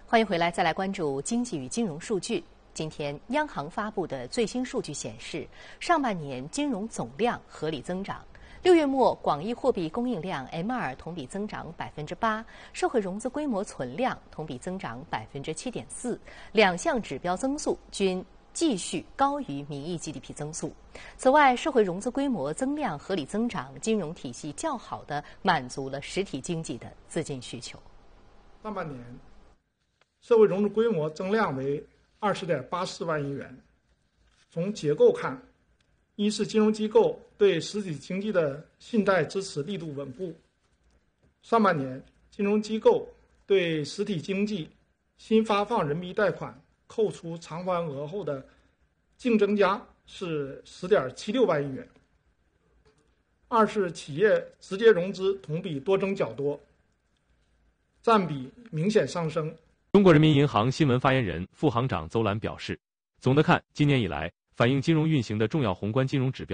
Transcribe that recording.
欢迎回来，再来关注经济与金融数据。今天，央行发布的最新数据显示，上半年金融总量合理增长。6月末，广义货币供应量 M2 同比增长8%，社会融资规模存量同比增长7.4%，两项指标增速均继续高于名义 GDP 增速。此外，社会融资规模增量合理增长，金融体系较好地满足了实体经济的资金需求。 上半年，社会融资规模增量为20.84万亿元。从结构看，一是金融机构对实体经济的信贷支持力度稳固。上半年，金融机构对实体经济新发放人民币贷款扣除偿还额后的净增加是10.76万亿元。二是企业直接融资同比多增较多，占比明显上升。 中国人民银行新闻发言人、副行长邹兰表示，总的看，今年以来反映金融运行的重要宏观金融指标